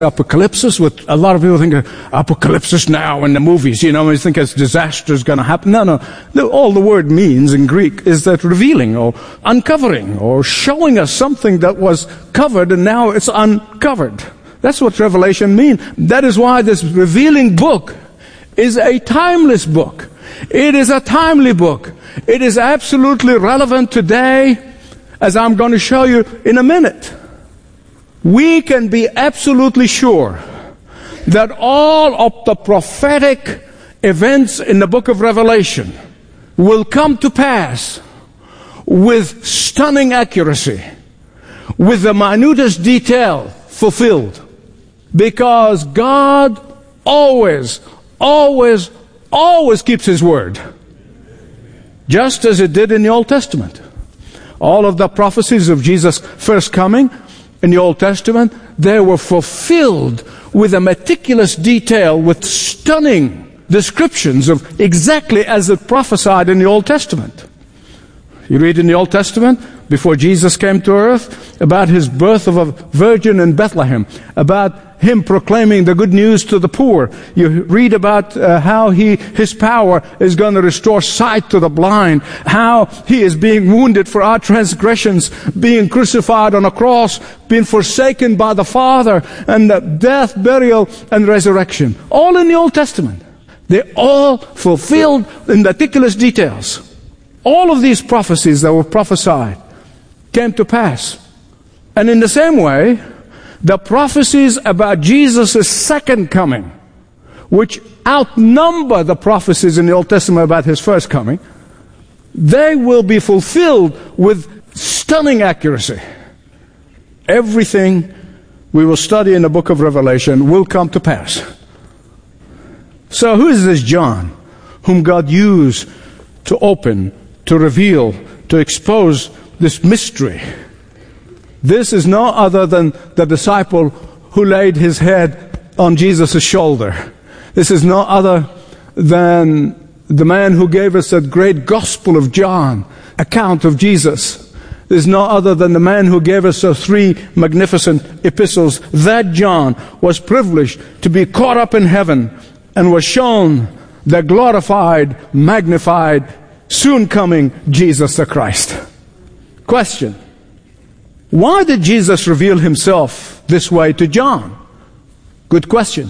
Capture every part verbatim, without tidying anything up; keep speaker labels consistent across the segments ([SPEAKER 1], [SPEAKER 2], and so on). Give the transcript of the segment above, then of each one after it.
[SPEAKER 1] Apocalypse, with a lot of people think of apocalypse now in the movies, you know, they think it's disaster is going to happen. No, no, no. All the word means in Greek is that revealing or uncovering or showing us something that was covered and now it's uncovered. That's what Revelation means. That is why this revealing book is a timeless book. It is a timely book. It is absolutely relevant today, as I'm going to show you in a minute. We can be absolutely sure that all of the prophetic events in the book of Revelation will come to pass with stunning accuracy, with the minutest detail fulfilled, because God always, always, always keeps His word, just as it did in the Old Testament. All of the prophecies of Jesus' first coming in the Old Testament, they were fulfilled with a meticulous detail, with stunning descriptions of exactly as it prophesied in the Old Testament. You read in the Old Testament, before Jesus came to earth, about His birth of a virgin in Bethlehem, about Him proclaiming the good news to the poor. You read about uh, how he, His power is going to restore sight to the blind, how He is being wounded for our transgressions, being crucified on a cross, being forsaken by the Father, and the death, burial, and resurrection. All in the Old Testament. They're all fulfilled in meticulous details. All of these prophecies that were prophesied came to pass. And in the same way, the prophecies about Jesus' second coming, which outnumber the prophecies in the Old Testament about His first coming, they will be fulfilled with stunning accuracy. Everything we will study in the book of Revelation will come to pass. So who is this John, whom God used to open, to reveal, to expose this mystery? This is no other than the disciple who laid his head on Jesus' shoulder. This is no other than the man who gave us that great Gospel of John account of Jesus. This is no other than the man who gave us the three magnificent epistles. That John was privileged to be caught up in heaven and was shown the glorified, magnified, soon coming Jesus the Christ. Question: why did Jesus reveal Himself this way to John? Good question.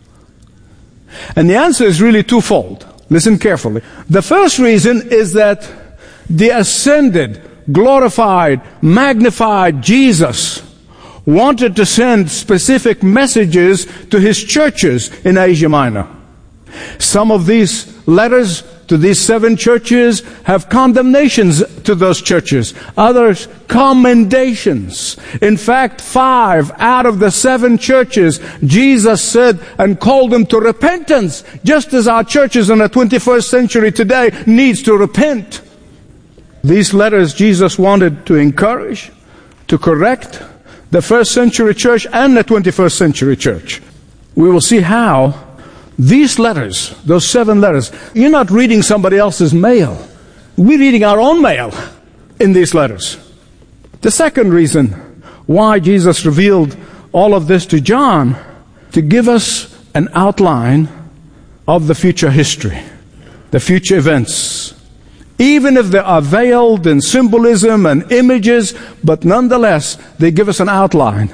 [SPEAKER 1] And the answer is really twofold. Listen carefully. The first reason is that the ascended, glorified, magnified Jesus wanted to send specific messages to His churches in Asia Minor. Some of these letters to these seven churches have condemnations to those churches. Others, commendations. In fact, five out of the seven churches, Jesus said and called them to repentance, just as our churches in the twenty-first century today needs to repent. These letters Jesus wanted to encourage, to correct the first century church and the twenty-first century church. We will see how these letters, those seven letters, you're not reading somebody else's mail. We're reading our own mail in these letters. The second reason why Jesus revealed all of this to John, to give us an outline of the future history, the future events. Even if they are veiled in symbolism and images, but nonetheless, they give us an outline.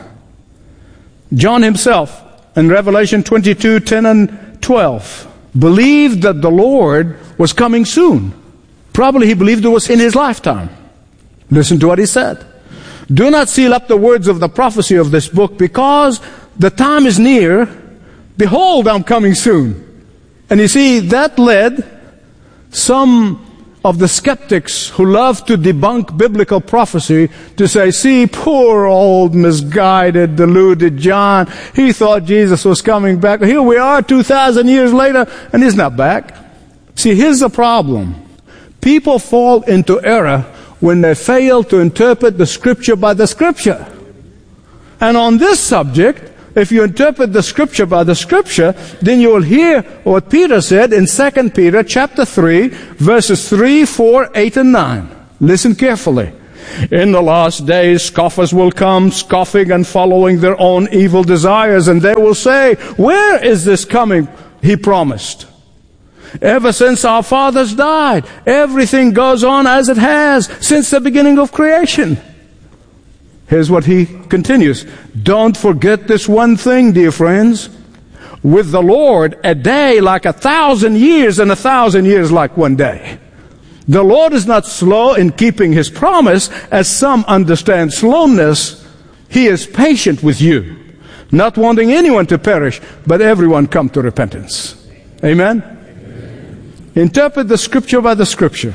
[SPEAKER 1] John himself, in Revelation twenty-two, ten and twelve, believed that the Lord was coming soon. Probably he believed it was in his lifetime. Listen to what he said. Do not seal up the words of the prophecy of this book, because the time is near. Behold, I'm coming soon. And you see, that led some of the skeptics who love to debunk biblical prophecy to say, see, poor old misguided, deluded John. He thought Jesus was coming back. Here we are two thousand years later, and He's not back. See, here's the problem. People fall into error when they fail to interpret the Scripture by the Scripture. And on this subject, if you interpret the Scripture by the Scripture, then you will hear what Peter said in Second Peter chapter three, verses three, four, eight, and nine. Listen carefully. In the last days, scoffers will come, scoffing and following their own evil desires, and they will say, where is this coming he promised? Ever since our fathers died, everything goes on as it has since the beginning of creation. Here's what he continues. Don't forget this one thing, dear friends. With the Lord, a day like a thousand years, and a thousand years like one day. The Lord is not slow in keeping His promise, as some understand slowness. He is patient with you, not wanting anyone to perish, but everyone come to repentance. Amen? Amen. Interpret the Scripture by the Scripture.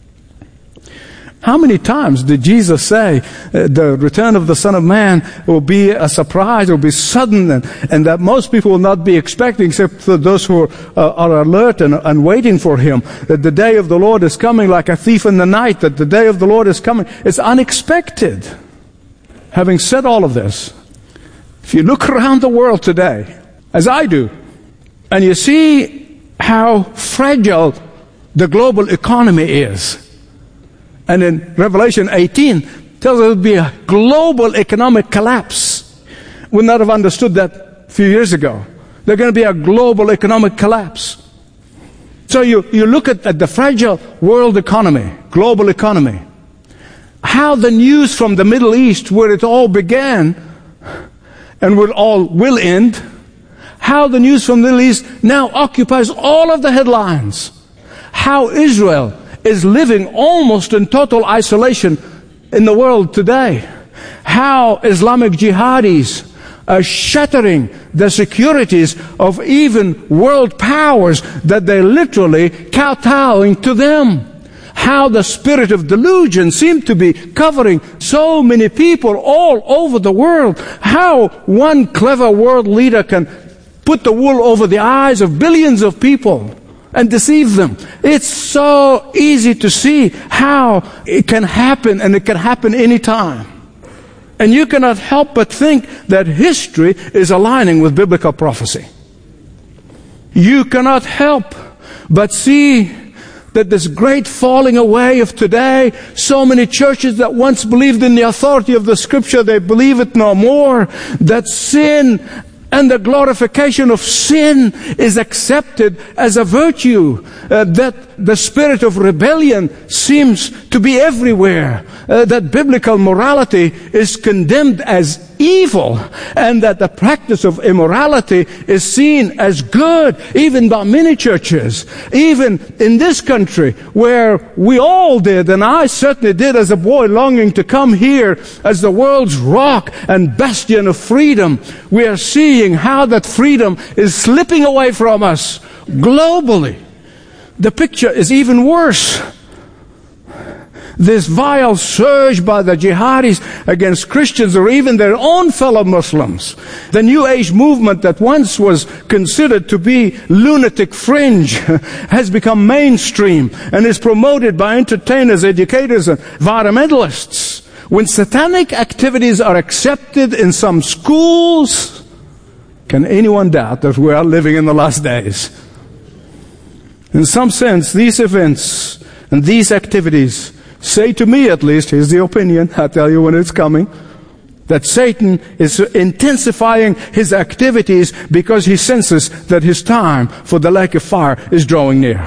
[SPEAKER 1] How many times did Jesus say uh, the return of the Son of Man will be a surprise, will be sudden, and, and that most people will not be expecting, except for those who are, uh, are alert and, and waiting for Him, that the day of the Lord is coming like a thief in the night, that the day of the Lord is coming. It's unexpected. Having said all of this, if you look around the world today, as I do, and you see how fragile the global economy is, and in Revelation eighteen, tells us it will be a global economic collapse. We would not have understood that a few years ago. There's going to be a global economic collapse. So you, you look at, at the fragile world economy, global economy, how the news from the Middle East, where it all began, and where it all will end, how the news from the Middle East now occupies all of the headlines. How Israel is living almost in total isolation in the world today. How Islamic jihadis are shattering the securities of even world powers, that they're literally kowtowing to them. How the spirit of delusion seems to be covering so many people all over the world. How one clever world leader can put the wool over the eyes of billions of people and deceive them. It's so easy to see how it can happen, and it can happen anytime. And you cannot help but think that history is aligning with biblical prophecy. You cannot help but see that this great falling away of today, so many churches that once believed in the authority of the Scripture, they believe it no more. That sin and the glorification of sin is accepted as a virtue. Uh, that the spirit of rebellion seems to be everywhere. Uh, that biblical morality is condemned as evil. And that the practice of immorality is seen as good, even by many churches. Even in this country, where we all did, and I certainly did as a boy, longing to come here as the world's rock and bastion of freedom, we are seeing how that freedom is slipping away from us globally. The picture is even worse. This vile surge by the jihadis against Christians or even their own fellow Muslims. The New Age movement that once was considered to be lunatic fringe has become mainstream and is promoted by entertainers, educators, and environmentalists. When satanic activities are accepted in some schools, can anyone doubt that we are living in the last days? In some sense, these events and these activities say to me, at least, here's the opinion, I'll tell you when it's coming, that Satan is intensifying his activities because he senses that his time for the lake of fire is drawing near.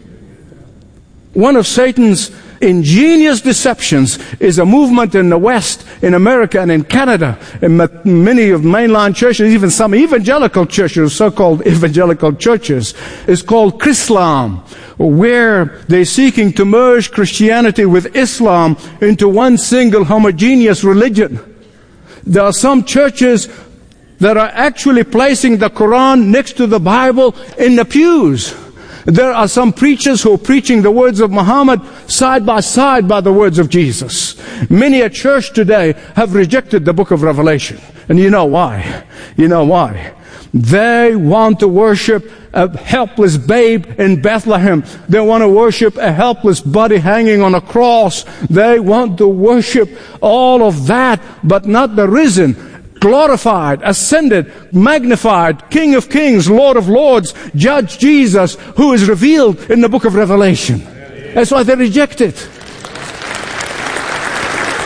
[SPEAKER 1] One of Satan's ingenious deceptions is a movement in the West, in America and in Canada, in many of mainline churches, even some evangelical churches, so-called evangelical churches, is called Chrislam, where they're seeking to merge Christianity with Islam into one single homogeneous religion. There are some churches that are actually placing the Quran next to the Bible in the pews. There are some preachers who are preaching the words of Muhammad side by side by the words of Jesus. Many a church today have rejected the book of Revelation. And you know why? You know why? They want to worship a helpless babe in Bethlehem. They want to worship a helpless body hanging on a cross. They want to worship all of that, but not the risen, glorified, ascended, magnified, King of Kings, Lord of Lords, Judge Jesus, who is revealed in the book of Revelation. That's why they reject it.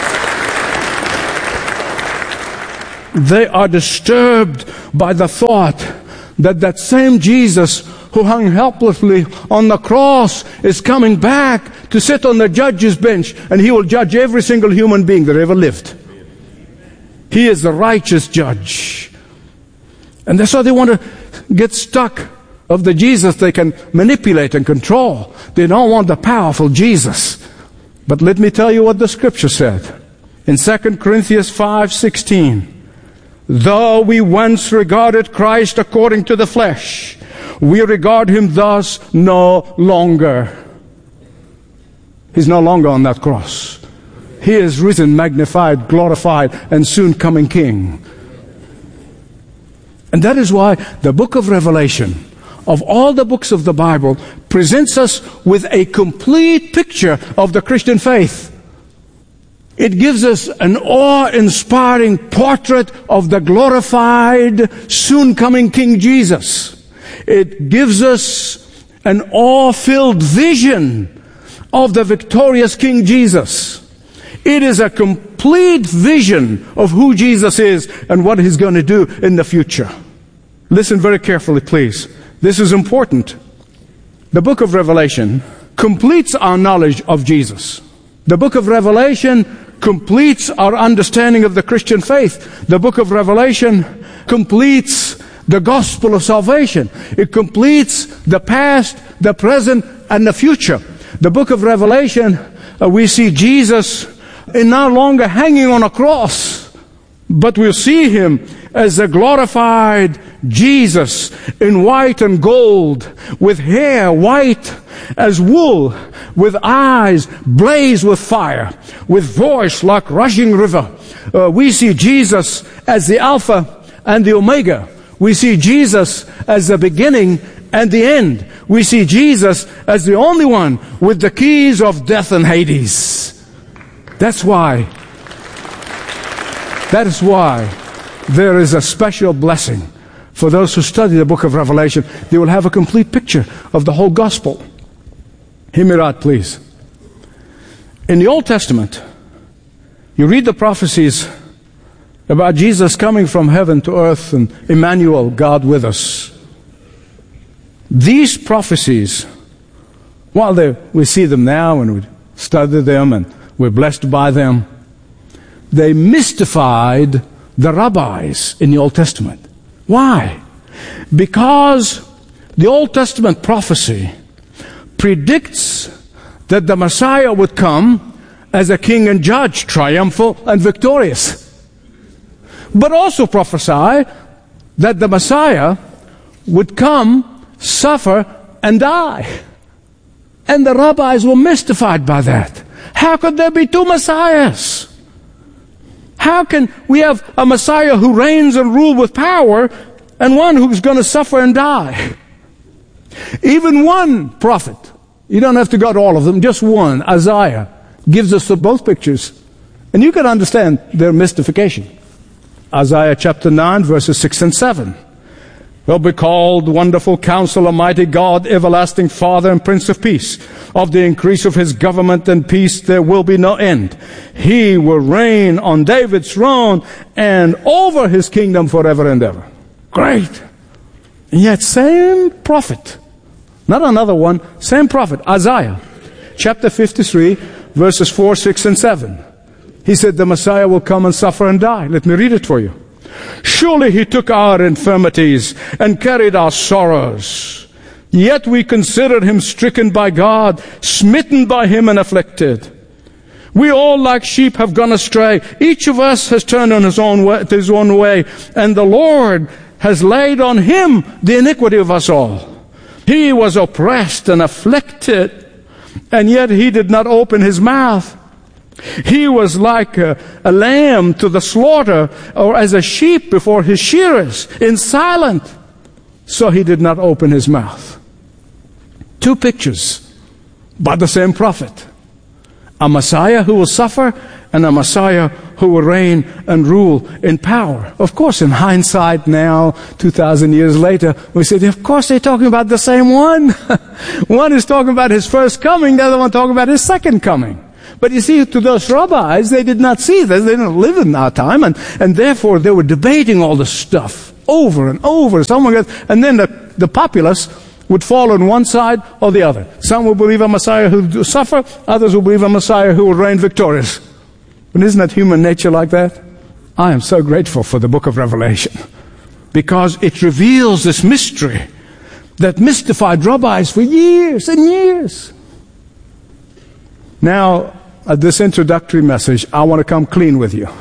[SPEAKER 1] They are disturbed by the thought that that same Jesus who hung helplessly on the cross is coming back to sit on the judge's bench, and he will judge every single human being that ever lived. He is the righteous judge. And that's why they want to get stuck of the Jesus they can manipulate and control. They don't want the powerful Jesus. But let me tell you what the scripture said. In Second Corinthians five sixteen, though we once regarded Christ according to the flesh, we regard him thus no longer. He's no longer on that cross. He is risen, magnified, glorified, and soon coming King. And that is why the book of Revelation, of all the books of the Bible, presents us with a complete picture of the Christian faith. It gives us an awe-inspiring portrait of the glorified, soon-coming King Jesus. It gives us an awe-filled vision of the victorious King Jesus. It is a complete vision of who Jesus is and what he's going to do in the future. Listen very carefully, please. This is important. The book of Revelation completes our knowledge of Jesus. The book of Revelation completes our understanding of the Christian faith. The book of Revelation completes the gospel of salvation. It completes the past, the present, and the future. The book of Revelation, uh, we see Jesus is no longer hanging on a cross, but we'll see him as a glorified Jesus in white and gold, with hair white as wool, with eyes blaze with fire, with voice like rushing river. Uh, we see Jesus as the Alpha and the Omega. We see Jesus as the beginning and the end. We see Jesus as the only one with the keys of death and Hades. That's why, that is why there is a special blessing for those who study the book of Revelation. They will have a complete picture of the whole gospel. Hear me right, please. In the Old Testament, you read the prophecies about Jesus coming from heaven to earth and Emmanuel, God with us. These prophecies, while they, we see them now and we study them and we're blessed by them, they mystified the rabbis in the Old Testament. Why? Because the Old Testament prophecy predicts that the Messiah would come as a king and judge, triumphal and victorious. But also prophesy that the Messiah would come, suffer, and die. And the rabbis were mystified by that. How could there be two Messiahs? How can we have a Messiah who reigns and rules with power and one who's going to suffer and die? Even one prophet, you don't have to go to all of them, just one, Isaiah, gives us both pictures. And you can understand their mystification. Isaiah chapter nine, verses six and seven. Will be called Wonderful Counselor, Mighty God, Everlasting Father, and Prince of Peace. Of the increase of his government and peace there will be no end. He will reign on David's throne and over his kingdom forever and ever. Great. And yet same prophet, not another one, same prophet, Isaiah, chapter fifty-three, verses four, six, and seven. He said the Messiah will come and suffer and die. Let me read it for you. Surely he took our infirmities and carried our sorrows. Yet we considered him stricken by God, smitten by him and afflicted. We all like sheep have gone astray. Each of us has turned on his own way, his own way, and the Lord has laid on him the iniquity of us all. He was oppressed and afflicted, and yet he did not open his mouth. He was like a, a lamb to the slaughter, or as a sheep before his shearers, in silent. So he did not open his mouth. Two pictures by the same prophet. A Messiah who will suffer and a Messiah who will reign and rule in power. Of course, in hindsight now, two thousand years later, we say, of course they're talking about the same one. One is talking about his first coming, the other one talking about his second coming. But you see, to those rabbis, they did not see this. They didn't live in our time, and, and therefore they were debating all this stuff over and over. Someone gets, and then the, the populace would fall on one side or the other. Some will believe a Messiah who will suffer, others will believe a Messiah who will reign victorious. But isn't that human nature like that? I am so grateful for the book of Revelation, because it reveals this mystery that mystified rabbis for years and years. Now, at this introductory message, I want to come clean with you.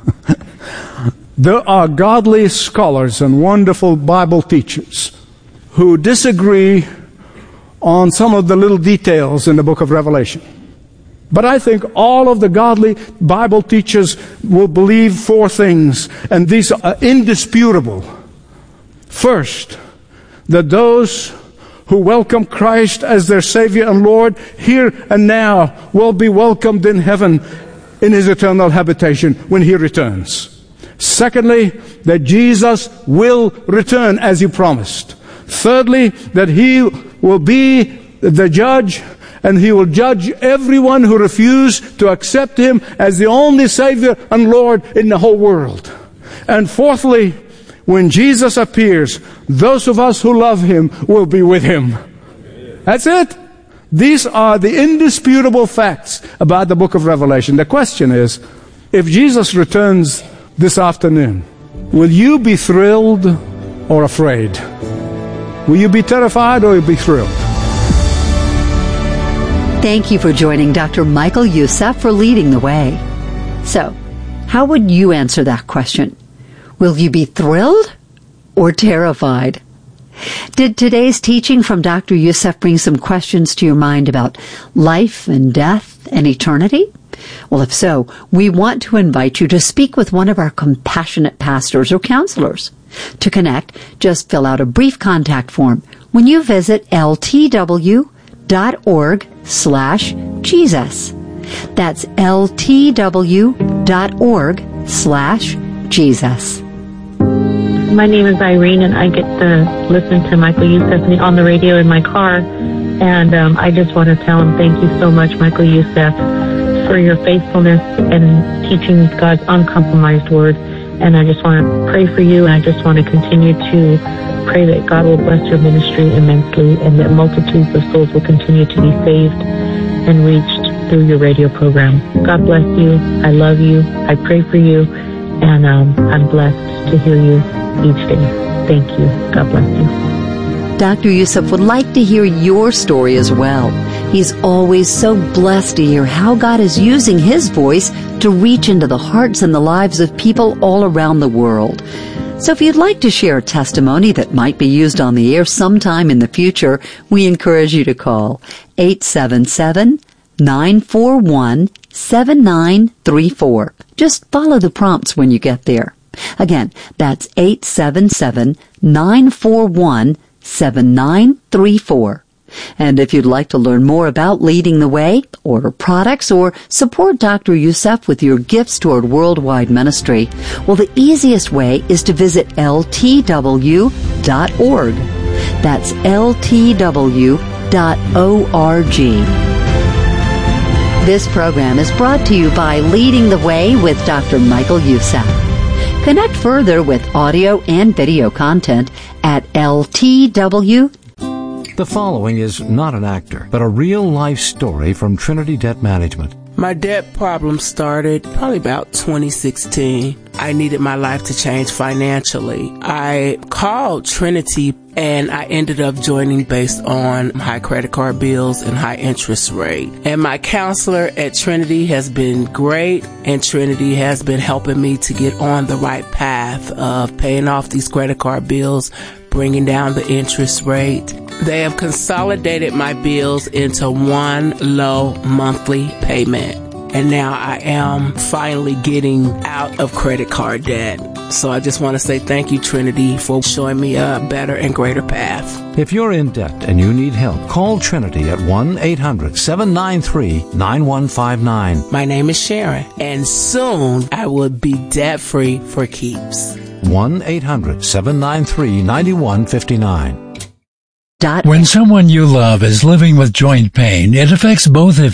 [SPEAKER 1] There are godly scholars and wonderful Bible teachers who disagree on some of the little details in the book of Revelation. But I think all of the godly Bible teachers will believe four things, and these are indisputable. First, that those who welcome Christ as their Savior and Lord here and now will be welcomed in heaven in His eternal habitation when He returns. Secondly, that Jesus will return as He promised. Thirdly, that He will be the judge, and He will judge everyone who refused to accept Him as the only Savior and Lord in the whole world. And fourthly, when Jesus appears, those of us who love Him will be with Him. That's it. These are the indisputable facts about the book of Revelation. The question is, if Jesus returns this afternoon, will you be thrilled or afraid? Will you be terrified or will you be thrilled?
[SPEAKER 2] Thank you for joining Doctor Michael Youssef for Leading the Way. So, how would you answer that question? Will you be thrilled or terrified? Did today's teaching from Doctor Youssef bring some questions to your mind about life and death and eternity? Well, if so, we want to invite you to speak with one of our compassionate pastors or counselors. To connect, just fill out a brief contact form when you visit l t w dot org slash Jesus. That's l t w dot org slash Jesus.
[SPEAKER 3] My name is Irene, and I get to listen to Michael Youssef on the radio in my car. And um, I just want to tell him thank you so much, Michael Youssef, for your faithfulness and teaching God's uncompromised word. And I just want to pray for you, and I just want to continue to pray that God will bless your ministry immensely, and that multitudes of souls will continue to be saved and reached through your radio program. God bless you. I love you. I pray for you, and um, I'm blessed to hear you each day. Thank you. God bless you.
[SPEAKER 2] Doctor Youssef would like to hear your story as well. He's always so blessed to hear how God is using His voice to reach into the hearts and the lives of people all around the world. So if you'd like to share a testimony that might be used on the air sometime in the future, we encourage you to call eight seven seven, nine four one, seven nine three four. Just follow the prompts when you get there. Again, that's eight seven seven, nine four one, seven nine three four. And if you'd like to learn more about Leading the Way, order products, or support Doctor Youssef with your gifts toward worldwide ministry, well, the easiest way is to visit l t w dot org. That's l t w dot org. This program is brought to you by Leading the Way with Doctor Michael Youssef. Connect further with audio and video content at l t w.
[SPEAKER 4] The following is not an actor, but a real-life story from Trinity Debt Management.
[SPEAKER 5] My debt problem started probably about twenty sixteen. I needed my life to change financially. I called Trinity, and I ended up joining based on high credit card bills and high interest rate. And my counselor at Trinity has been great, and Trinity has been helping me to get on the right path of paying off these credit card bills, bringing down the interest rate. They have consolidated my bills into one low monthly payment. And now I am finally getting out of credit card debt. So I just want to say thank you, Trinity, for showing me a better and greater path.
[SPEAKER 4] If you're in debt and you need help, call Trinity at one eight hundred, seven nine three, nine one five nine.
[SPEAKER 5] My name is Sharon, and soon I will be debt-free for keeps.
[SPEAKER 4] one eight hundred, seven nine three, nine one five nine.
[SPEAKER 6] When someone you love is living with joint pain, it affects both of you.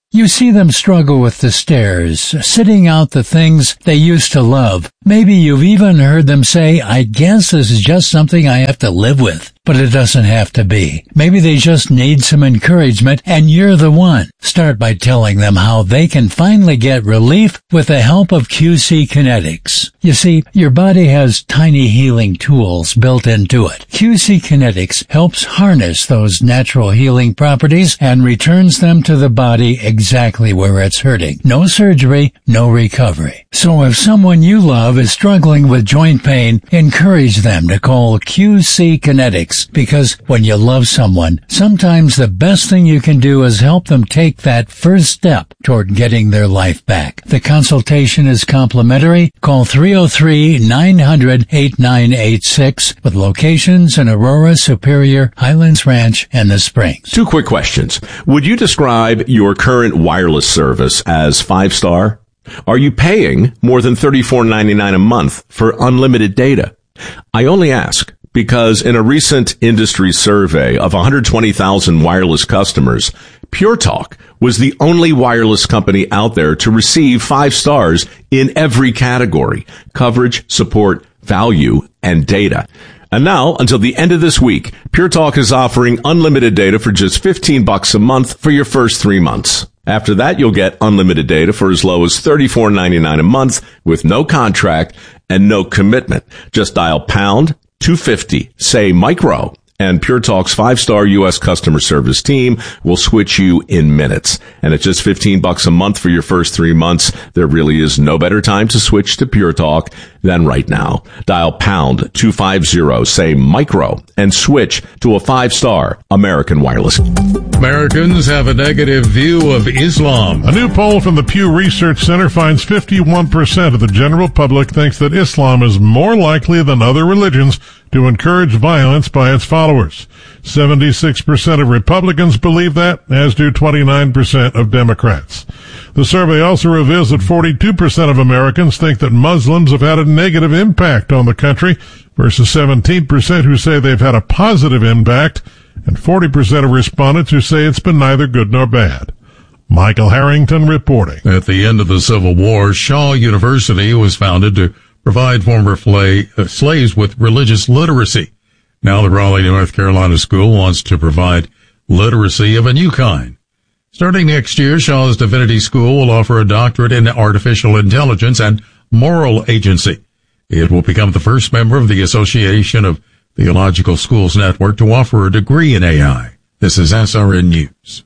[SPEAKER 6] You see them struggle with the stairs, sitting out the things they used to love. Maybe you've even heard them say, I guess this is just something I have to live with. But it doesn't have to be. Maybe they just need some encouragement, and you're the one. Start by telling them how they can finally get relief with the help of Q C Kinetics. You see, your body has tiny healing tools built into it. Q C Kinetics helps harness those natural healing properties and returns them to the body exactly where it's hurting. No surgery, no recovery. So if someone you love is struggling with joint pain, encourage them to call Q C Kinetics. Because when you love someone, sometimes the best thing you can do is help them take that first step toward getting their life back. The consultation is complimentary. Call three oh three, nine hundred, eight nine eight six with locations in Aurora, Superior, Highlands Ranch, and the Springs.
[SPEAKER 7] Two quick questions. Would you describe your current wireless service as five-star? Are you paying more than thirty-four ninety-nine a month for unlimited data? I only ask because in a recent industry survey of one hundred twenty thousand wireless customers, Pure Talk was the only wireless company out there to receive five stars in every category: coverage, support, value, and data. And now, until the end of this week, Pure Talk is offering unlimited data for just fifteen bucks a month for your first three months. After that, you'll get unlimited data for as low as thirty-four ninety-nine a month with no contract and no commitment. Just dial pound two fifty, say micro, and Pure Talk's five-star U S customer service team will switch you in minutes. And at just fifteen bucks a month for your first three months, there really is no better time to switch to Pure Talk than right now. Dial pound two fifty, say micro, and switch to a five-star American Wireless.
[SPEAKER 8] Americans have a negative view of Islam.
[SPEAKER 9] A new poll from the Pew Research Center finds fifty-one percent of the general public thinks that Islam is more likely than other religions to encourage violence by its followers. seventy-six percent of Republicans believe that, as do twenty-nine percent of Democrats. The survey also reveals that forty-two percent of Americans think that Muslims have had a negative impact on the country, versus seventeen percent who say they've had a positive impact, and forty percent of respondents who say it's been neither good nor bad. Michael Harrington reporting.
[SPEAKER 8] At the end of the Civil War, Shaw University was founded to provide former flay, uh, slaves with religious literacy. Now the Raleigh, North Carolina school wants to provide literacy of a new kind. Starting next year, Shaw's Divinity School will offer a doctorate in artificial intelligence and moral agency. It will become the first member of the Association of Theological Schools Network to offer a degree in A I. This is S R N News.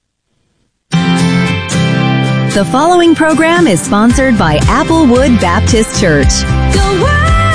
[SPEAKER 10] The following program is sponsored by Applewood Baptist Church. Go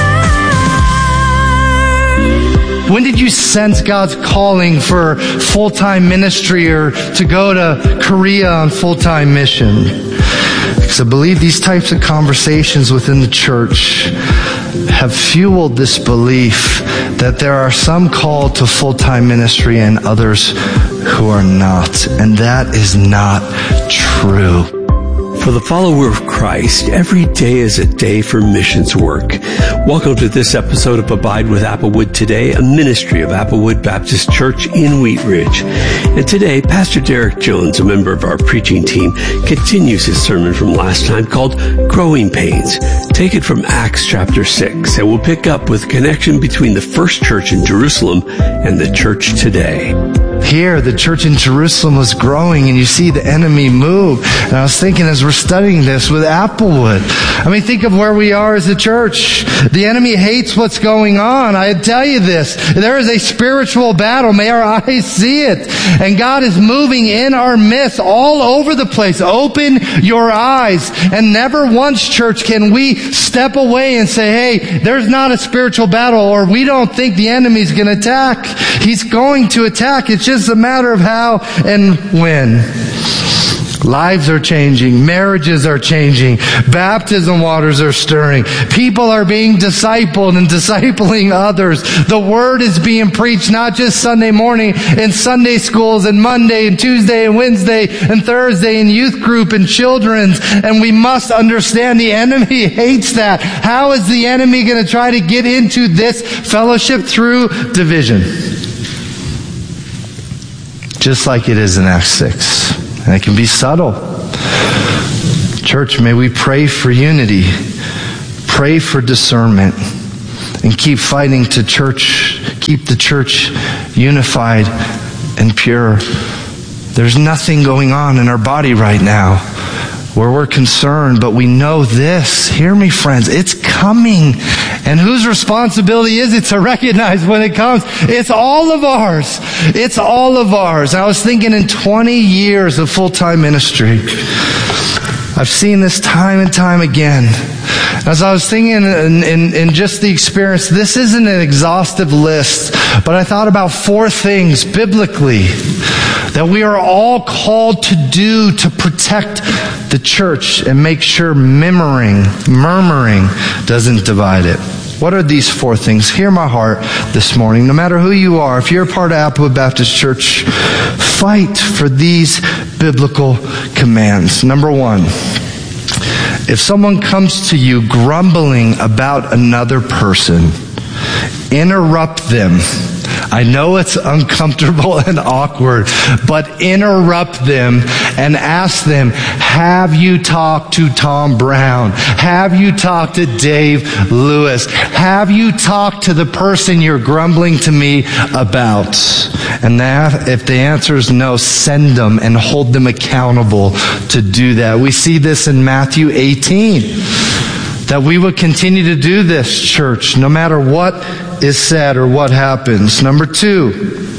[SPEAKER 10] Word!
[SPEAKER 11] When did you sense God's calling for full-time ministry or to go to Korea on full-time mission? Because I believe these types of conversations within the church have fueled this belief that there are some called to full-time ministry and others who are not. And that is not true.
[SPEAKER 12] For the follower of Christ, every day is a day for missions work. Welcome to this episode of Abide with Applewood Today, a ministry of Applewood Baptist Church in Wheat Ridge. And today, Pastor Derek Jones, a member of our preaching team, continues his sermon from last time called Growing Pains. Take it from Acts chapter six, and we'll pick up with a connection between the first church in Jerusalem and the church today.
[SPEAKER 11] Here, the church in Jerusalem was growing, and you see the enemy move. And I was thinking as we're studying this with Applewood, I mean, think of where we are as a church. The enemy hates what's going on. I tell you this, there is a spiritual battle. May our eyes see it. And God is moving in our midst all over the place. Open your eyes. And never once, church, can we step away and say, hey, there's not a spiritual battle, or we don't think the enemy's going to attack. He's going to attack. It's just a matter of how and when. Lives are changing. Marriages are changing. Baptism waters are stirring. People are being discipled and discipling others. The word is being preached not just Sunday morning in Sunday schools and Monday and Tuesday and Wednesday and Thursday in youth group and children's. And we must understand the enemy hates that. How is the enemy going to try to get into this fellowship? Through division. Just like it is in Acts six. And it can be subtle. Church, may we pray for unity, pray for discernment, and keep fighting to church, keep the church unified and pure. There's nothing going on in our body right now where we're concerned, but we know this. Hear me, friends. It's coming. And whose responsibility is it to recognize when it comes? It's all of ours. It's all of ours. I was thinking in twenty years of full-time ministry, I've seen this time and time again. As I was thinking in, in, in just the experience, this isn't an exhaustive list, but I thought about four things biblically that we are all called to do to protect the church and make sure murmuring, murmuring doesn't divide it. What are these four things? Hear my heart this morning. No matter who you are, if you're a part of Applewood Baptist Church, fight for these biblical commands. Number one, if someone comes to you grumbling about another person, interrupt them. I know it's uncomfortable and awkward, but interrupt them and ask them, have you talked to Tom Brown? Have you talked to Dave Lewis? Have you talked to the person you're grumbling to me about? And that, if the answer is no, send them and hold them accountable to do that. We see this in Matthew eighteen. That we would continue to do this, church, no matter what is said or what happens. Number two,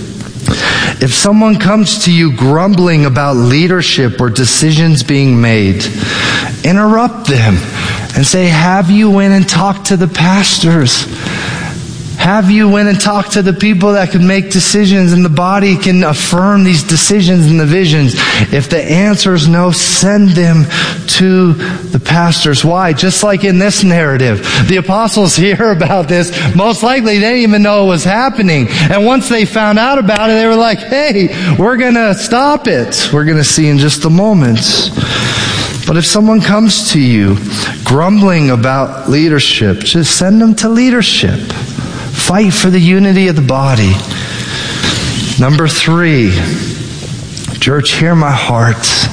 [SPEAKER 11] if someone comes to you grumbling about leadership or decisions being made, interrupt them and say, have you went and talked to the pastors? Have you went and talked to the people that can make decisions and the body can affirm these decisions and the visions? If the answer is no, send them to the pastors. Why? Just like in this narrative, the apostles hear about this. Most likely they didn't even know it was happening. And once they found out about it, they were like, hey, we're going to stop it. We're going to see in just a moment. But if someone comes to you grumbling about leadership, just send them to leadership. Fight for the unity of the body. Number three, church, hear my heart.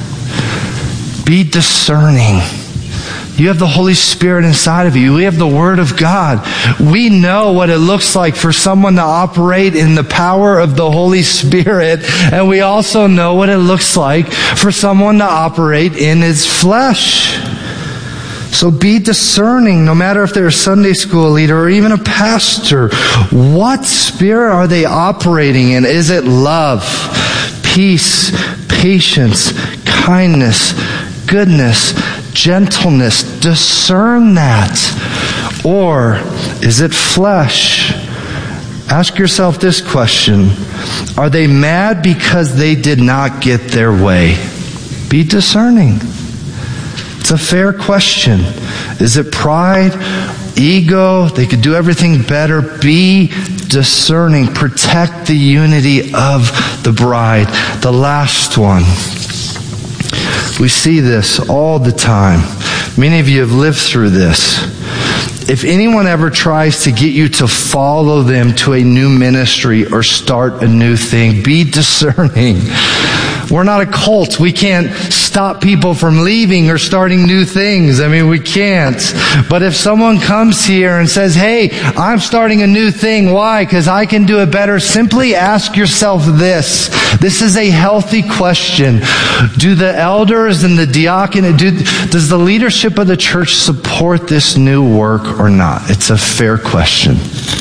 [SPEAKER 11] Be discerning. You have the Holy Spirit inside of you. We have the Word of God. We know what it looks like for someone to operate in the power of the Holy Spirit. And we also know what it looks like for someone to operate in his flesh. So be discerning, no matter if they're a Sunday school leader or even a pastor. What spirit are they operating in? Is it love, peace, patience, kindness, goodness, gentleness? Discern that. Or is it flesh? Ask yourself this question. Are they mad because they did not get their way? Be discerning. It's a fair question. Is it pride, ego? They could do everything better. Be discerning. Protect the unity of the bride. The last one. We see this all the time. Many of you have lived through this. If anyone ever tries to get you to follow them to a new ministry or start a new thing, be discerning. We're not a cult. We can't stop people from leaving or starting new things. I mean, we can't. But if someone comes here and says, hey, I'm starting a new thing. Why? Because I can do it better. Simply ask yourself this. This is a healthy question. Do the elders and the diaconate, do, does the leadership of the church support this new work or not? It's a fair question.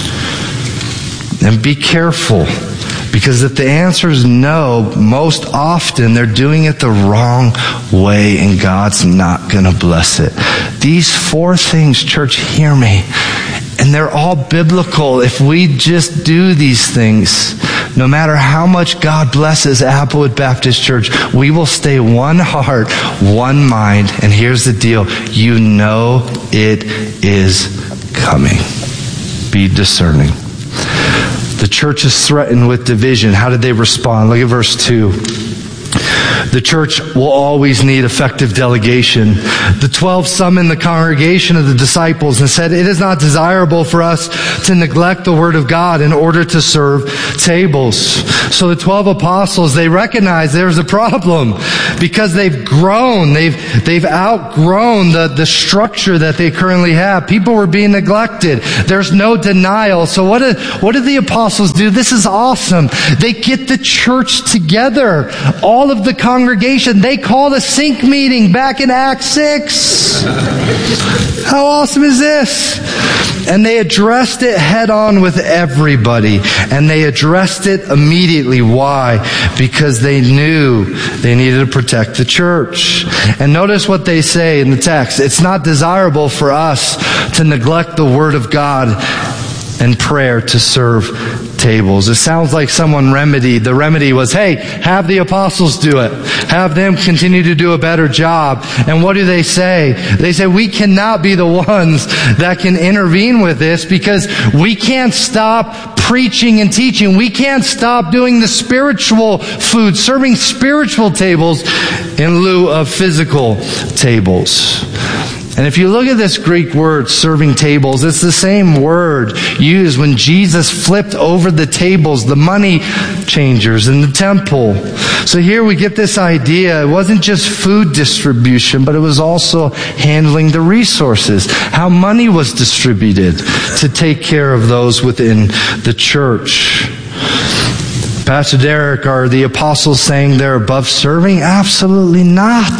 [SPEAKER 11] And be careful. Because if the answer is no, most often they're doing it the wrong way and God's not going to bless it. These four things, church, hear me. And they're all biblical. If we just do these things, no matter how much God blesses Applewood Baptist Church, we will stay one heart, one mind. And here's the deal. You know it is coming. Be discerning. The church is threatened with division. How did they respond? Look at verse two. The church will always need effective delegation. The twelve summoned the congregation of the disciples and said, it is not desirable for us to neglect the word of God in order to serve tables. So the twelve apostles, they recognize there's a problem because they've grown. They've, they've outgrown the, the structure that they currently have. People were being neglected. There's no denial. So what did, what did the apostles do? This is awesome. They get the church together. All of the congregation, they called a sync meeting back in Acts six. How awesome is this? And they addressed it head on with everybody. And they addressed it immediately. Why? Because they knew they needed to protect the church. And notice what they say in the text. It's not desirable for us to neglect the word of God and prayer to serve tables. It sounds like someone remedied. The remedy was, hey, have the apostles do it. Have them continue to do a better job. And what do they say? They say, we cannot be the ones that can intervene with this because we can't stop preaching and teaching. We can't stop doing the spiritual food, serving spiritual tables in lieu of physical tables. And if you look at this Greek word, serving tables, it's the same word used when Jesus flipped over the tables, the money changers in the temple. So here we get this idea. It wasn't just food distribution, but it was also handling the resources, how money was distributed to take care of those within the church. Pastor Derek, are the apostles saying they're above serving? Absolutely not.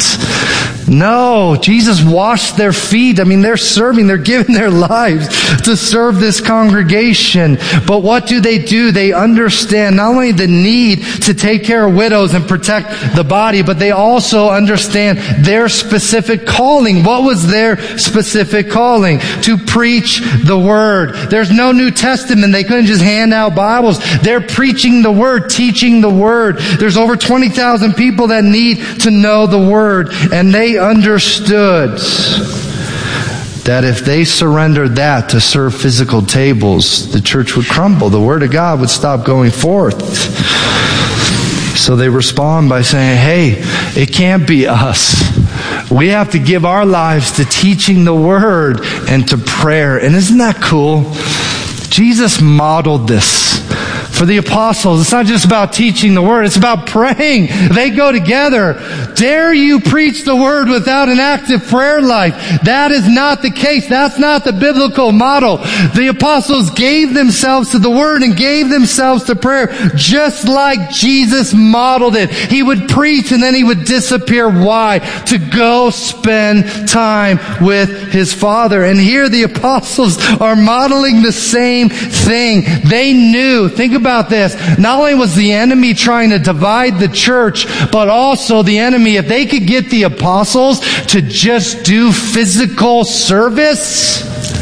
[SPEAKER 11] No, Jesus washed their feet. I mean, they're serving, they're giving their lives to serve this congregation. But what do they do? They understand not only the need to take care of widows and protect the body, but they also understand their specific calling. What was their specific calling? To preach the word. There's no New Testament. They couldn't just hand out Bibles. They're preaching the word, teaching the word. There's over twenty thousand people that need to know the word, and they understood that if they surrendered that to serve physical tables, the church would crumble. The word of God would stop going forth. So they respond by saying, hey, it can't be us. We have to give our lives to teaching the word and to prayer. And isn't that cool? Jesus modeled this for the apostles. It's not just about teaching the word, it's about praying. They go together. Dare you preach the word without an active prayer life? That is not the case. That's not the biblical model. The apostles gave themselves to the word and gave themselves to prayer, just like Jesus modeled it. He would preach and then he would disappear. Why? To go spend time with his Father. And here the apostles are modeling the same thing. They knew, think about about this. Not only was the enemy trying to divide the church, but also the enemy, if they could get the apostles to just do physical service,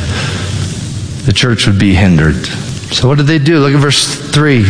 [SPEAKER 11] the church would be hindered. So what did they do? Look at verse three.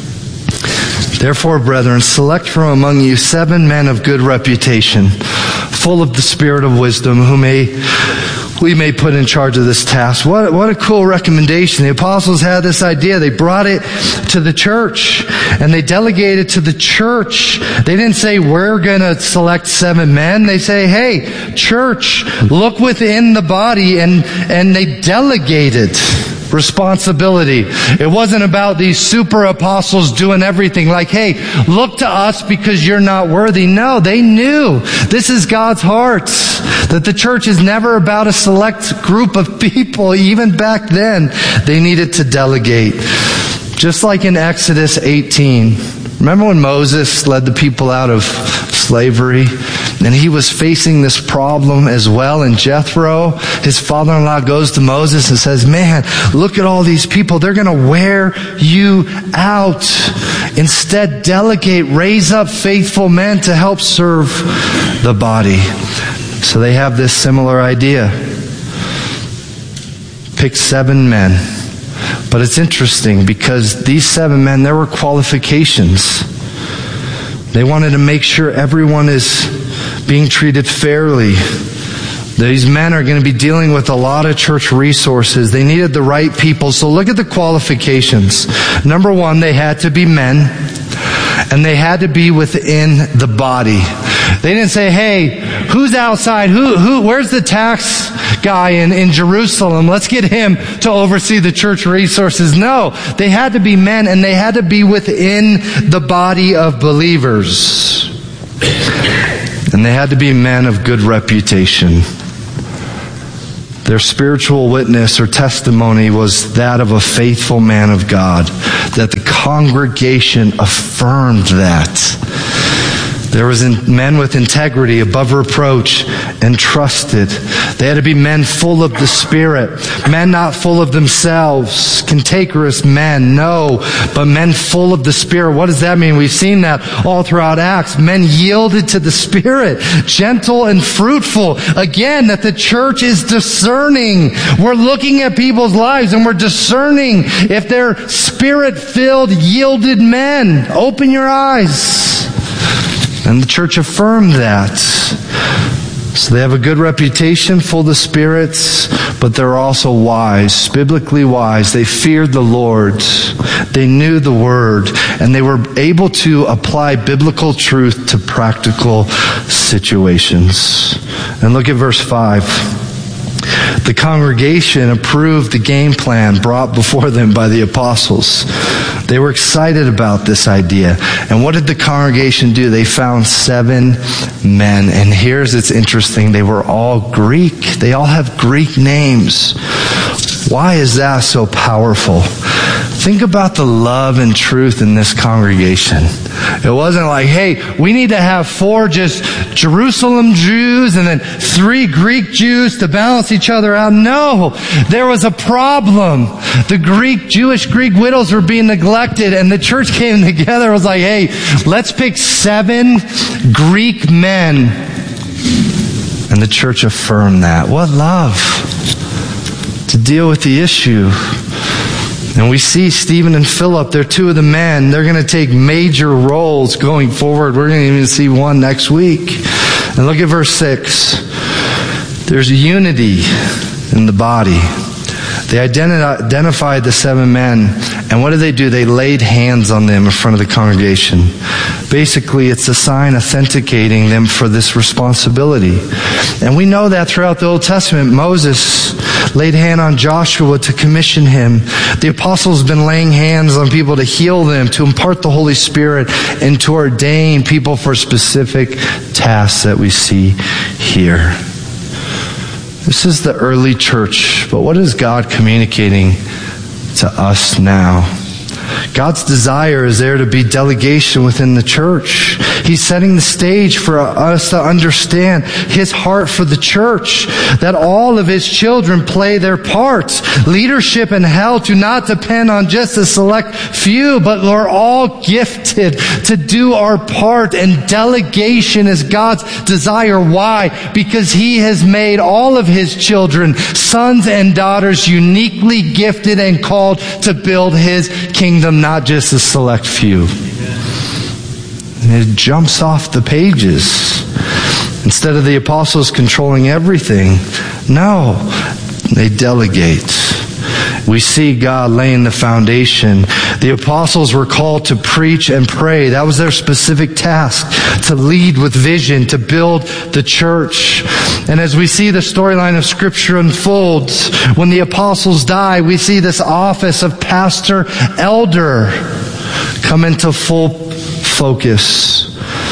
[SPEAKER 11] Therefore, brethren, select from among you seven men of good reputation, full of the spirit of wisdom, who may we may put in charge of this task. What, what a cool recommendation. The apostles had this idea. They brought it to the church and they delegated to the church. They didn't say, we're going to select seven men. They say, hey, church, look within the body, and, and they delegated responsibility. It wasn't about these super apostles doing everything like, hey, look to us because you're not worthy. No, they knew this is God's heart, that the church is never about a select group of people. Even back then, they needed to delegate. Just like in Exodus eighteen. Remember when Moses led the people out of slavery? And he was facing this problem as well. And Jethro, his father-in-law, goes to Moses and says, man, look at all these people. They're going to wear you out. Instead, delegate, raise up faithful men to help serve the body. So they have this similar idea. Pick seven men. But it's interesting because these seven men, there were qualifications. They wanted to make sure everyone is being treated fairly. These men are going to be dealing with a lot of church resources. They needed the right people. So look at the qualifications. Number one, they had to be men. and they had to be within the body. They didn't say, hey, who's outside? Who, who, where's the tax guy in, in Jerusalem? Let's get him to oversee the church resources. No, they had to be men, and they had to be within the body of believers. And they had to be men of good reputation. Their spiritual witness or testimony was that of a faithful man of God, that the congregation affirmed that. There was men with integrity, above reproach, and trusted. They had to be men full of the Spirit, men not full of themselves, cantankerous men, no, but men full of the Spirit. What does that mean? We've seen that all throughout Acts. Men yielded to the Spirit, gentle and fruitful. Again, that the church is discerning. We're looking at people's lives and we're discerning if they're Spirit-filled, yielded men. Open your eyes. And the church affirmed that. So they have a good reputation, full of spirits, but they're also wise, biblically wise. They feared the Lord. They knew the Word, and they were able to apply biblical truth to practical situations. And look at verse five. The congregation approved the game plan brought before them by the apostles. They were excited about this idea. And what did the congregation do? They found seven men. And here's it's interesting. They were all Greek. They all have Greek names. Why is that so powerful? Think about the love and truth in this congregation. It wasn't like, hey, we need to have four just Jerusalem Jews and then three Greek Jews to balance each other out. No, there was a problem. The Greek, Jewish Greek widows were being neglected, and the church came together. It was like, hey, let's pick seven Greek men. And the church affirmed that. What love to deal with the issue. And we see Stephen and Philip, they're two of the men. They're going to take major roles going forward. We're going to even see one next week. And look at verse six. There's unity in the body. They identi- identified the seven men. And what did they do? They laid hands on them in front of the congregation. Basically, it's a sign authenticating them for this responsibility. And we know that throughout the Old Testament. Moses laid hand on Joshua to commission him. The apostles have been laying hands on people to heal them, to impart the Holy Spirit, and to ordain people for specific tasks that we see here. This is the early church, but what is God communicating to us now? God's desire is there to be delegation within the church. He's setting the stage for us to understand His heart for the church, that all of His children play their parts. Leadership and health do not depend on just a select few, but we're all gifted to do our part, and delegation is God's desire. Why? Because He has made all of His children, sons and daughters, uniquely gifted and called to build His kingdom, not just a select few. And it jumps off the pages. Instead of the apostles controlling everything, no, they delegate. We see God laying the foundation. The apostles were called to preach and pray. That was their specific task, to lead with vision, to build the church. And as we see the storyline of Scripture unfolds, when the apostles die, we see this office of pastor elder come into full focus.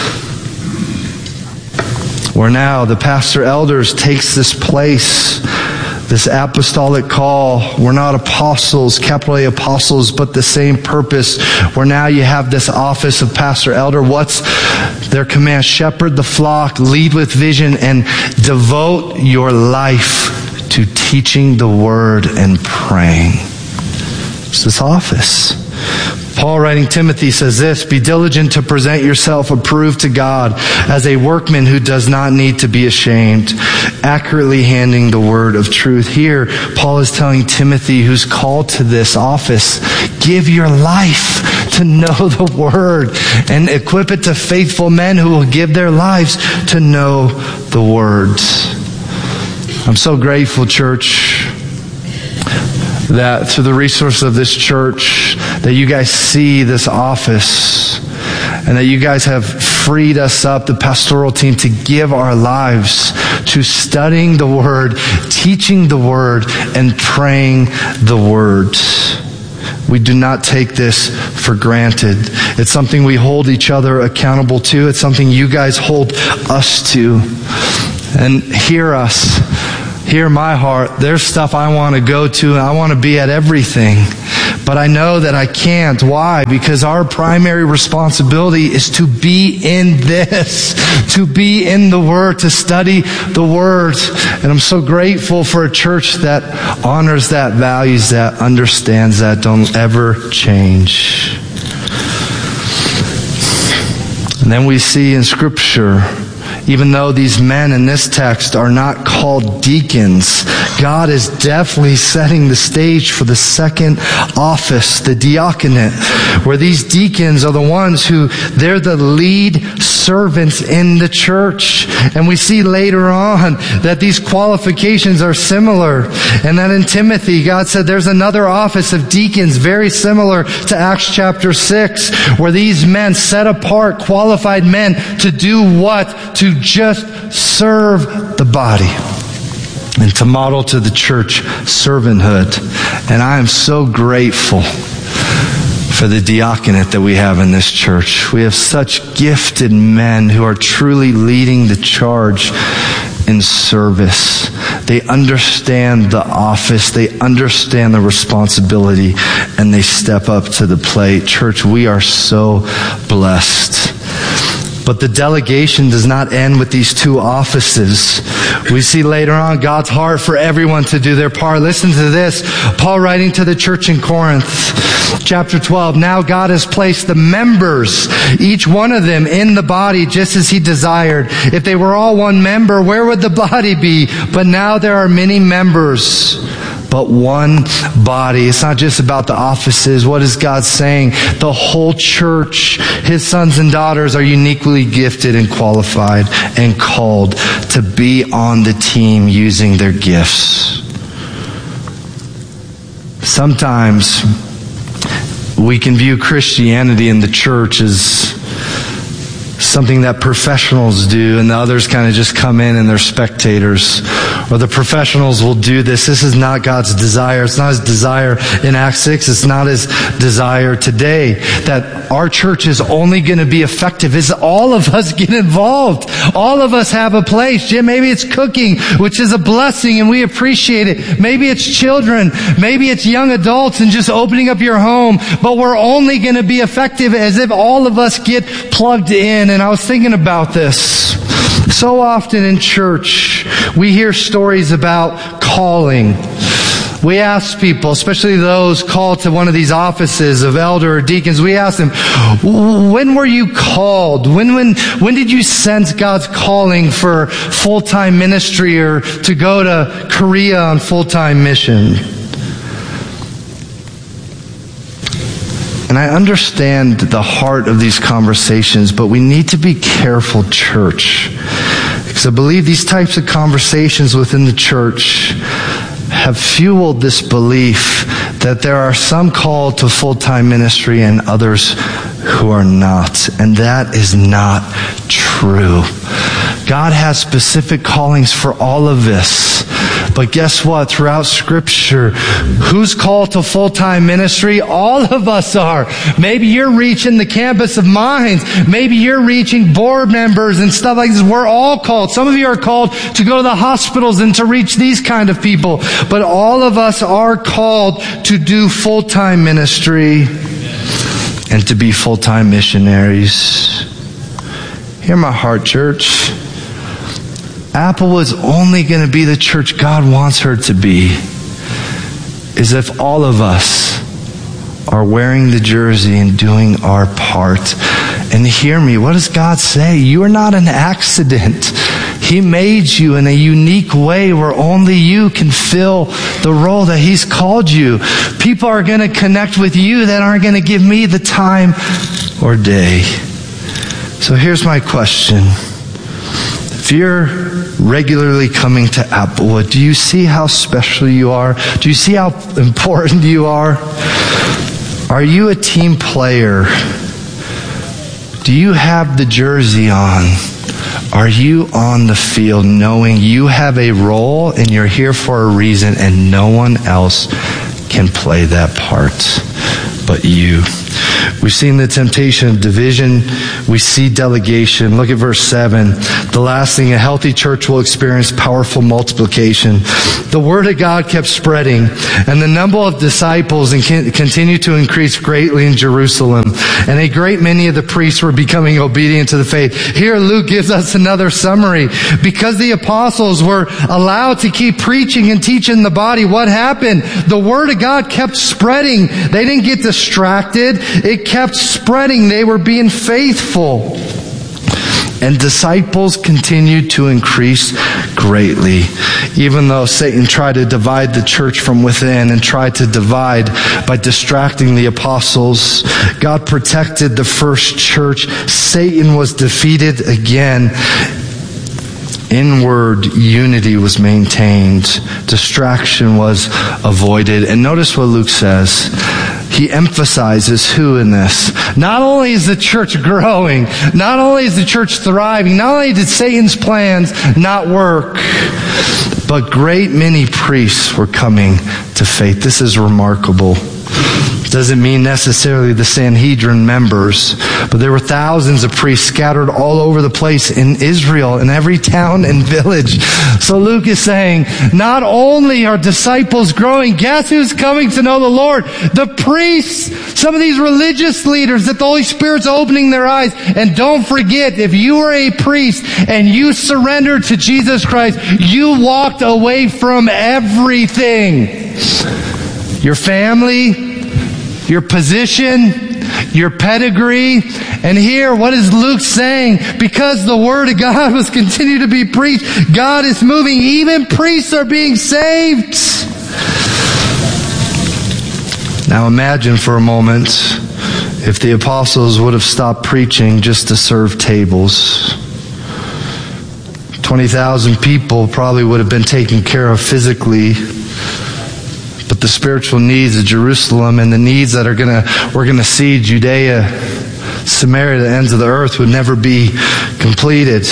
[SPEAKER 11] Where now the pastor elders takes this place, this apostolic call. We're not apostles, capital A apostles, but the same purpose. Where now you have this office of pastor elder. What's their command? Shepherd the flock, lead with vision, and devote your life to teaching the word and praying. It's this office. Paul, writing Timothy, says this: be diligent to present yourself approved to God as a workman who does not need to be ashamed, accurately handling the word of truth. Here, Paul is telling Timothy, who's called to this office, give your life to know the word and equip it to faithful men who will give their lives to know the word. I'm so grateful, church, that through the resources of this church, that you guys see this office and that you guys have freed us up, the pastoral team, to give our lives to studying the Word, teaching the Word, and praying the Word. We do not take this for granted. It's something we hold each other accountable to. It's something you guys hold us to. And hear us. Hear my heart. There's stuff I want to go to, and I want to be at everything. But I know that I can't. Why? Because our primary responsibility is to be in this, to be in the Word, to study the Word. And I'm so grateful for a church that honors that, values that, understands that, don't ever change. And then we see in Scripture, even though these men in this text are not called deacons, God is definitely setting the stage for the second office, the diaconate, where these deacons are the ones who, they're the lead servants in the church. And we see later on that these qualifications are similar. And that in Timothy, God said there's another office of deacons very similar to Acts chapter six, where these men, set apart, qualified men to do what? To just serve the body and to model to the church servanthood. And I am so grateful for the diaconate that we have in this church. We have such gifted men who are truly leading the charge in service. They understand the office, they understand the responsibility, and they step up to the plate. Church, we are so blessed. But the delegation does not end with these two offices. We see later on God's heart for everyone to do their part. Listen to this. Paul writing to the church in Corinth, chapter twelve. Now God has placed the members, each one of them, in the body just as He desired. If they were all one member, where would the body be? But now there are many members, but one body. It's not just about the offices. What is God saying? The whole church, His sons and daughters, are uniquely gifted and qualified and called to be on the team using their gifts. Sometimes we can view Christianity in the church as something that professionals do, and the others kind of just come in and they're spectators. Or the professionals will do this. This is not God's desire. It's not His desire in Acts six. It's not His desire today. That our church is only going to be effective as all of us get involved. All of us have a place. Jim, maybe it's cooking, which is a blessing and we appreciate it. Maybe it's children. Maybe it's young adults and just opening up your home. But we're only going to be effective as if all of us get plugged in. And I was thinking about this. So often in church, we hear stories about calling. We ask people, especially those called to one of these offices of elder or deacons, we ask them, when were you called? When, when, when did you sense God's calling for full-time ministry or to go to Korea on full-time mission? And I understand the heart of these conversations, but we need to be careful, church. Because I believe these types of conversations within the church have fueled this belief that there are some called to full-time ministry and others who are not. And that is not true. God has specific callings for all of us. But guess what? Throughout Scripture, who's called to full-time ministry? All of us are. Maybe you're reaching the campus of Minds. Maybe you're reaching board members and stuff like this. We're all called. Some of you are called to go to the hospitals and to reach these kind of people. But all of us are called to do full-time ministry and to be full-time missionaries. Hear my heart, church. Applewood's only going to be the church God wants her to be is if all of us are wearing the jersey and doing our part. And hear me, what does God say? You are not an accident. He made you in a unique way where only you can fill the role that He's called you. People are going to connect with you that aren't going to give me the time or day. So here's my question. If you're regularly coming to Applewood, do you see how special you are? Do you see how important you are? Are you a team player? Do you have the jersey on? Are you on the field knowing you have a role and you're here for a reason and no one else can play that part but you? We've seen the temptation of division. We see delegation. Look at verse seven. The last thing, a healthy church will experience powerful multiplication. The word of God kept spreading, and the number of disciples continued to increase greatly in Jerusalem. And a great many of the priests were becoming obedient to the faith. Here Luke gives us another summary. Because the apostles were allowed to keep preaching and teaching the body, what happened? The word of God kept spreading. They didn't get distracted. It kept spreading. They were being faithful. And disciples continued to increase greatly. Even though Satan tried to divide the church from within and tried to divide by distracting the apostles, God protected the first church. Satan was defeated again. Inward unity was maintained. Distraction was avoided. And notice what Luke says. He emphasizes who in this? Not only is the church growing, not only is the church thriving, not only did Satan's plans not work, but great many priests were coming to faith. This is remarkable. Doesn't mean necessarily the Sanhedrin members, but there were thousands of priests scattered all over the place in Israel, in every town and village. So Luke is saying, not only are disciples growing, guess who's coming to know the Lord? The priests, some of these religious leaders that the Holy Spirit's opening their eyes. And don't forget, if you were a priest and you surrendered to Jesus Christ, you walked away from everything. Your family, your position, your pedigree. And here, what is Luke saying? Because the Word of God was continued to be preached, God is moving. Even priests are being saved. Now imagine for a moment if the apostles would have stopped preaching just to serve tables. twenty thousand people probably would have been taken care of physically. But the spiritual needs of Jerusalem and the needs that are gonna, we're gonna see Judea, Samaria, the ends of the earth would never be completed.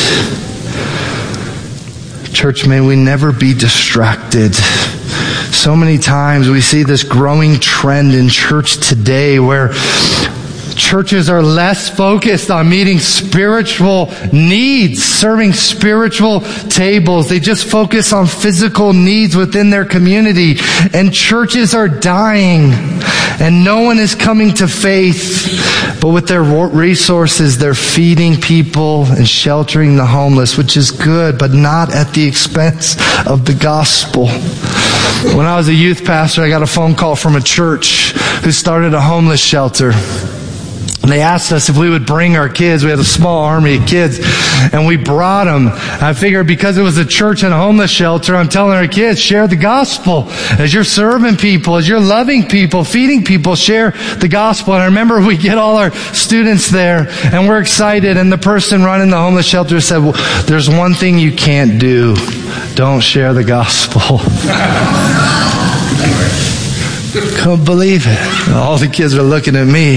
[SPEAKER 11] Church, may we never be distracted. So many times we see this growing trend in church today where churches are less focused on meeting spiritual needs, serving spiritual tables. They just focus on physical needs within their community. And churches are dying. And no one is coming to faith. But with their resources, they're feeding people and sheltering the homeless, which is good, but not at the expense of the gospel. When I was a youth pastor, I got a phone call from a church who started a homeless shelter. And they asked us if we would bring our kids. We had a small army of kids, and we brought them. I figured because it was a church and a homeless shelter, I'm telling our kids, share the gospel. As you're serving people, as you're loving people, feeding people, share the gospel. And I remember we get all our students there, and we're excited, and the person running the homeless shelter said, well, there's one thing you can't do. Don't share the gospel. Couldn't believe it. All the kids are looking at me.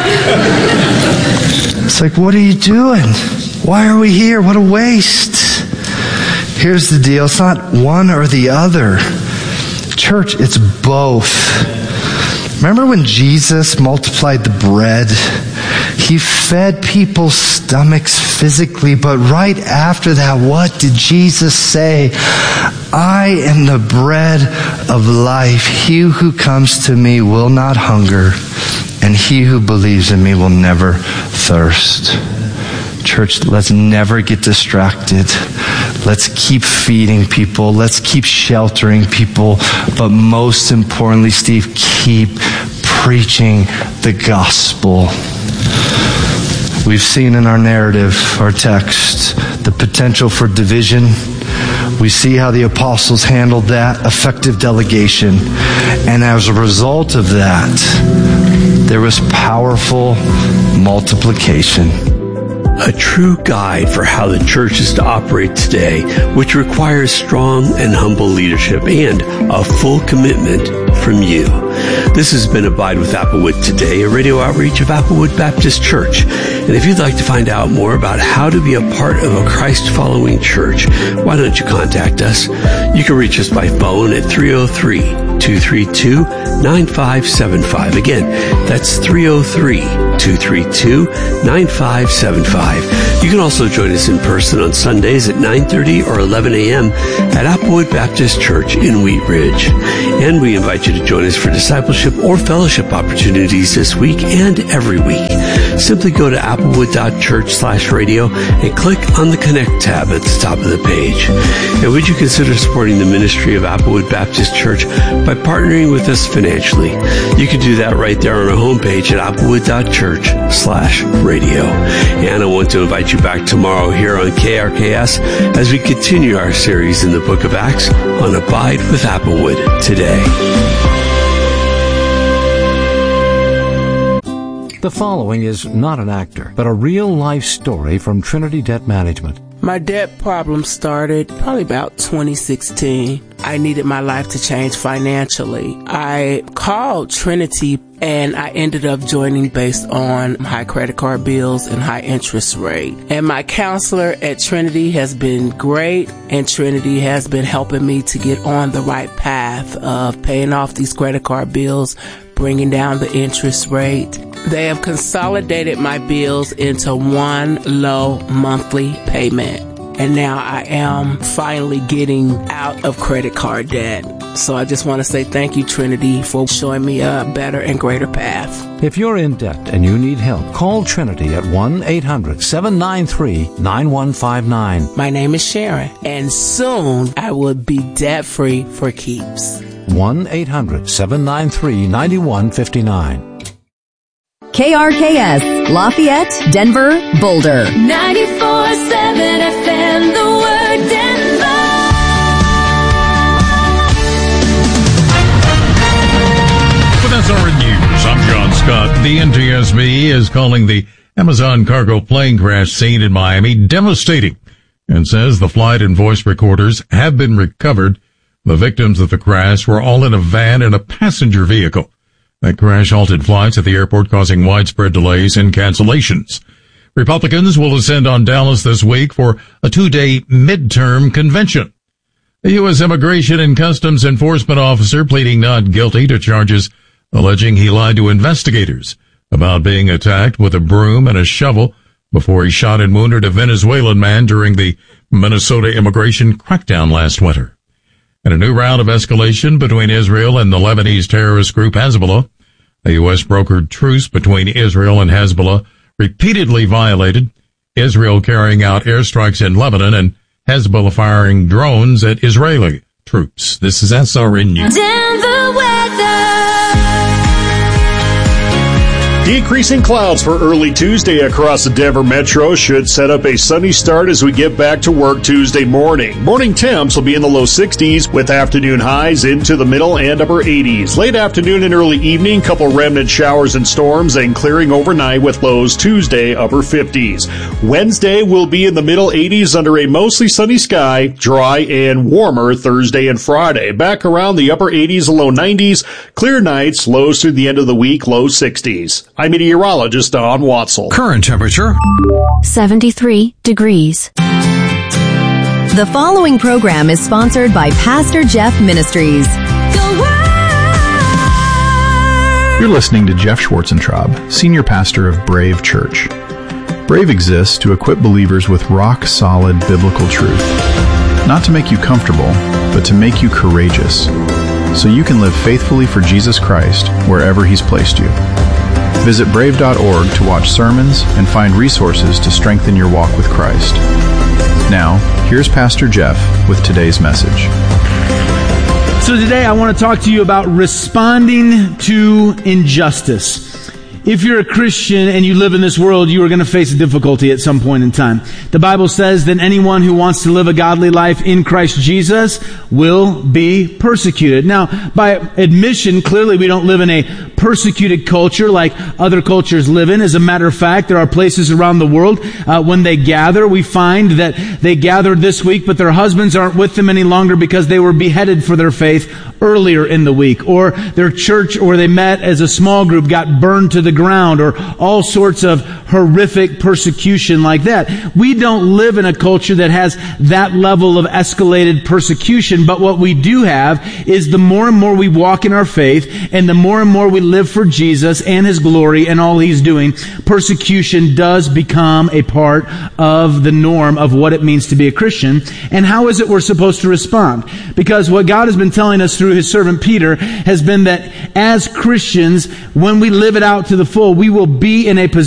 [SPEAKER 11] It's like, what are you doing? Why are we here? What a waste. Here's the deal. It's not one or the other. Church, it's both. Remember when Jesus multiplied the bread? He fed people's stomachs physically, but right after that, what did Jesus say? I am the bread of life. He who comes to me will not hunger, and he who believes in me will never thirst. Church, let's never get distracted. Let's keep feeding people. Let's keep sheltering people. But most importantly, Steve, keep preaching the gospel. We've seen in our narrative, our text, the potential for division. We see how the apostles handled that, effective delegation. And as a result of that, there was powerful multiplication.
[SPEAKER 12] a true guide for how the church is to operate today, which requires strong and humble leadership and a full commitment from you. This has been Abide with Applewood Today, a radio outreach of Applewood Baptist Church. And if you'd like to find out more about how to be a part of a Christ-following church, why don't you contact us? You can reach us by phone at three oh three, two three two, nine five seven five. Again, that's three oh three, two three two, nine five seven five. You can also join us in person on Sundays at nine thirty or eleven a.m. at Applewood Baptist Church in Wheat Ridge. And we invite you to join us for discipleship or fellowship opportunities this week and every week. Simply go to applewood.church slash radio and click on the Connect tab at the top of the page. And would you consider supporting the ministry of Applewood Baptist Church by partnering with us financially? You can do that right there on our homepage at applewood.church slash radio. And I want to invite you back tomorrow here on K R K S as we continue our series in the book of Acts on Abide with Applewood Today.
[SPEAKER 4] The following is not an actor, but a real-life story from Trinity Debt Management.
[SPEAKER 5] My debt problem started probably about twenty sixteen. I needed my life to change financially. I called Trinity and I ended up joining based on high credit card bills and high interest rate. And my counselor at Trinity has been great, and Trinity has been helping me to get on the right path of paying off these credit card bills, bringing down the interest rate. They have consolidated my bills into one low monthly payment. And now I am finally getting out of credit card debt. So I just want to say thank you, Trinity, for showing me a better and greater path.
[SPEAKER 4] If you're in debt and you need help, call Trinity at one eight hundred seven nine three nine one five nine.
[SPEAKER 5] My name is Sharon, and soon I will be debt-free for keeps.
[SPEAKER 4] one eight hundred seven nine three nine one five nine.
[SPEAKER 10] K R K S, Lafayette, Denver, Boulder.
[SPEAKER 13] ninety-four point seven F M, the word Denver.
[SPEAKER 8] With S R N News, I'm John Scott. The N T S B is calling the Amazon cargo plane crash scene in Miami devastating and says the flight and voice recorders have been recovered. The victims of the crash were all in a van and a passenger vehicle. That crash halted flights at the airport, causing widespread delays and cancellations. Republicans will ascend on Dallas this week for a two-day midterm convention. A U S Immigration and Customs Enforcement officer pleading not guilty to charges alleging he lied to investigators about being attacked with a broom and a shovel before he shot and wounded a Venezuelan man during the Minnesota immigration crackdown last winter. In a new round of escalation between Israel and the Lebanese terrorist group Hezbollah, a U S brokered truce between Israel and Hezbollah repeatedly violated, Israel carrying out airstrikes in Lebanon and Hezbollah firing drones at Israeli troops. This is S R N News.
[SPEAKER 13] Denver weather.
[SPEAKER 14] Decreasing clouds for early Tuesday across the Denver metro should set up a sunny start as we get back to work Tuesday morning. Morning temps will be in the low sixties with afternoon highs into the middle and upper eighties. Late afternoon and early evening, couple remnant showers and storms and clearing overnight with lows Tuesday upper fifties. Wednesday will be in the middle eighties under a mostly sunny sky, dry and warmer Thursday and Friday. Back around the upper eighties and low nineties, clear nights, lows through the end of the week, low sixties. I'm meteorologist Don Watzel.
[SPEAKER 4] Current temperature
[SPEAKER 10] seventy-three degrees. The following program is sponsored by Pastor Jeff Ministries.
[SPEAKER 15] You're listening to Jeff Schwarzentraub, Senior Pastor of Brave Church. Brave exists to equip believers with rock-solid biblical truth. Not to make you comfortable, but to make you courageous, so you can live faithfully for Jesus Christ wherever He's placed you. Visit brave dot org to watch sermons and find resources to strengthen your walk with Christ. Now, here's Pastor Jeff with today's message.
[SPEAKER 16] So today I want to talk to you about responding to injustice. If you're a Christian and you live in this world, you are going to face difficulty at some point in time. The Bible says that anyone who wants to live a godly life in Christ Jesus will be persecuted. Now, by admission, clearly we don't live in a persecuted culture like other cultures live in. As a matter of fact, there are places around the world uh, when they gather, we find that they gathered this week, but their husbands aren't with them any longer because they were beheaded for their faith earlier in the week. Or their church where they met as a small group got burned to the ground, or all sorts of horrific persecution like that. We don't live in a culture that has that level of escalated persecution, but what we do have is the more and more we walk in our faith, and the more and more we live for Jesus and His glory and all He's doing, persecution does become a part of the norm of what it means to be a Christian. And how is it we're supposed to respond? Because what God has been telling us through His servant Peter has been that as Christians, when we live it out to the full, we will be in a position